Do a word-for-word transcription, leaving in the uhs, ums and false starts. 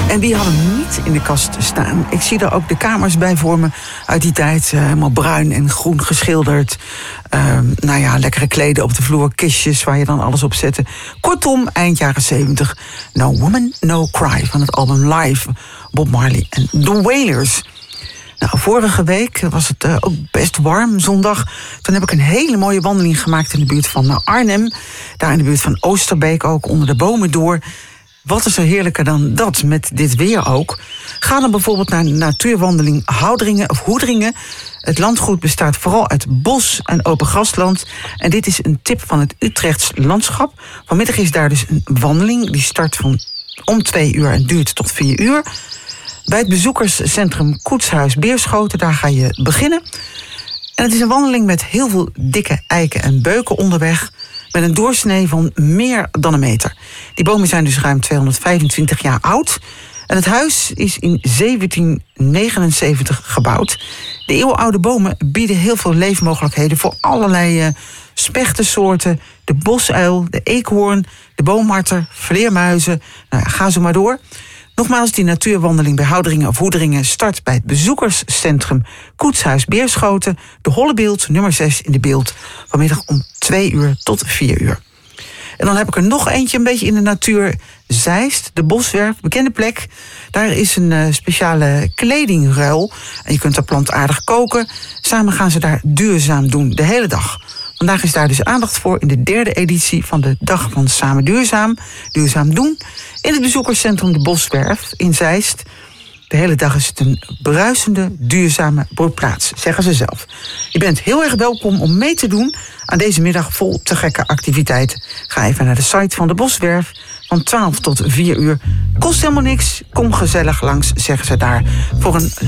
En wie had hem niet in de kast staan? Ik zie er ook de kamers bij voor me uit die tijd. Uh, helemaal bruin en groen geschilderd. Uh, nou ja, lekkere kleden op de vloer. Kistjes waar je dan alles op zette. Kortom, eind jaren zeventig. No Woman, No Cry van het album Live. Bob Marley en The Wailers. Nou, vorige week was het uh, ook best warm, zondag. Toen heb ik een hele mooie wandeling gemaakt in de buurt van uh, Arnhem. Daar in de buurt van Oosterbeek ook, onder de bomen door. Wat is er heerlijker dan dat, met dit weer ook? Ga dan bijvoorbeeld naar de natuurwandeling Houdringen of Hoedringen. Het landgoed bestaat vooral uit bos en open grasland. En dit is een tip van het Utrechts landschap. Vanmiddag is daar dus een wandeling. Die start van om twee uur en duurt tot vier uur. Bij het bezoekerscentrum Koetshuis Beerschoten, daar ga je beginnen. En het is een wandeling met heel veel dikke eiken en beuken onderweg, met een doorsnee van meer dan een meter. Die bomen zijn dus ruim tweehonderdvijfentwintig jaar oud. En het huis is in zeventien negenenzeventig gebouwd. De eeuwenoude bomen bieden heel veel leefmogelijkheden voor allerlei uh, spechtensoorten. De bosuil, de eekhoorn, de boomharter, vleermuizen. Nou ja, ga zo maar door. Nogmaals, die natuurwandeling bij Houderingen of Hoederingen start bij het bezoekerscentrum Koetshuis Beerschoten. De Hollebeeld, nummer zes in de Beeld. Vanmiddag om twee uur tot vier uur. En dan heb ik er nog eentje een beetje in de natuur. Zeist, de Boswerf, bekende plek. Daar is een uh, speciale kledingruil. En je kunt daar plantaardig koken. Samen gaan ze daar duurzaam doen, de hele dag. Vandaag is daar dus aandacht voor in de derde editie van de Dag van Samen Duurzaam. Duurzaam doen. In het bezoekerscentrum de Boswerf in Zeist. De hele dag is het een bruisende, duurzame broedplaats, zeggen ze zelf. Je bent heel erg welkom om mee te doen aan deze middag vol te gekke activiteiten. Ga even naar de site van de Boswerf van twaalf tot vier uur. Kost helemaal niks. Kom gezellig langs, zeggen ze daar, voor een